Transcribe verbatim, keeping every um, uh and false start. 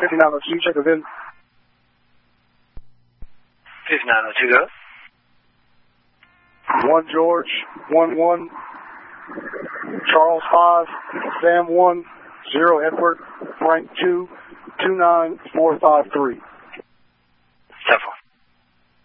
fifty-nine oh two, check the V I N. fifty-nine oh two, go. one George, one one, Charles five, Sam one, zero Edward, Frank two, two nine four five three. Several.